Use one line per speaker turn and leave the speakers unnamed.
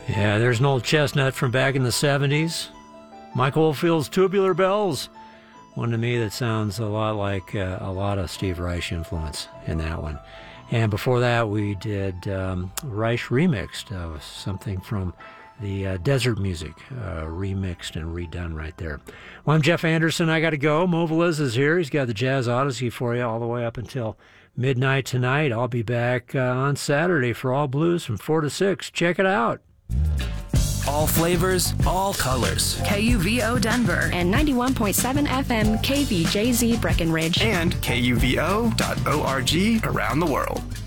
Yeah, there's an old chestnut from back in the 70s. Michael Oldfield's Tubular Bells. One to me that sounds a lot like a lot of Steve Reich influence in that one. And before that, we did Reich remixed of something from the Desert Music, remixed and redone right there. Well, I'm Jeff Anderson. I got to go. Mo Velez is here. He's got the Jazz Odyssey for you all the way up until midnight tonight. I'll be back on Saturday for All Blues from 4 to 6. Check it out.
All flavors, all colors.
KUVO Denver
and 91.7 FM KVJZ Breckenridge
And KUVO.org around the world.